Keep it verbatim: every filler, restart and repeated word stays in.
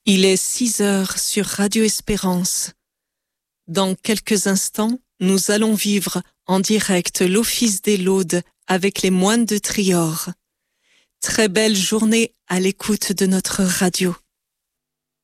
Il est six heures sur Radio Espérance. Dans quelques instants, nous allons vivre en direct l'office des laudes avec les moines de Trior. Très belle journée à l'écoute de notre radio.